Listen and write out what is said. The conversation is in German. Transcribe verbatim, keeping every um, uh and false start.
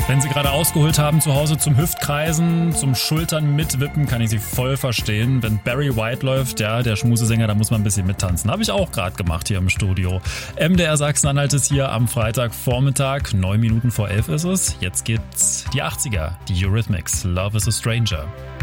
Wenn Sie gerade ausgeholt haben zu Hause zum Hüftkreisen, zum Schultern mitwippen, kann ich Sie voll verstehen. Wenn Barry White läuft, ja, der Schmusesänger, da muss man ein bisschen mittanzen. Habe ich auch gerade gemacht hier im Studio. M D R Sachsen-Anhalt ist hier am Freitagvormittag. Neun Minuten vor elf ist es. Jetzt gibt's die achtziger, die Eurythmics, Love is a Stranger.